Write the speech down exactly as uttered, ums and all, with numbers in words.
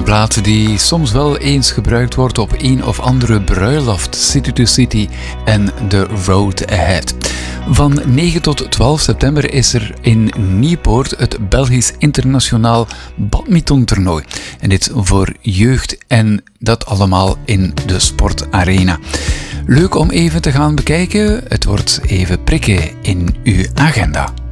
plaat die soms wel eens gebruikt wordt op een of andere bruiloft, City to City en The Road Ahead. Van negen tot twaalf september is er in Nieuwpoort het Belgisch Internationaal Badmintontoernooi. En dit voor jeugd en dat allemaal in de Sportarena. Leuk om even te gaan bekijken. Het wordt even prikken in uw agenda.